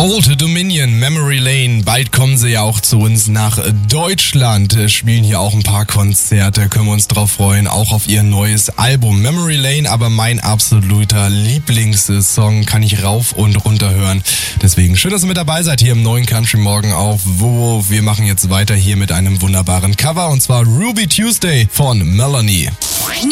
Old Dominion, Memory Lane. Bald kommen sie ja auch zu uns nach Deutschland. Spielen hier auch ein paar Konzerte. Können wir uns drauf freuen. Auch auf ihr neues Album Memory Lane. Aber mein absoluter Lieblingssong kann ich rauf und runter hören. Deswegen schön, dass ihr mit dabei seid hier im neuen Country Morgen auf WoWo. Wir machen jetzt weiter hier mit einem wunderbaren Cover. Und zwar Ruby Tuesday von Melanie.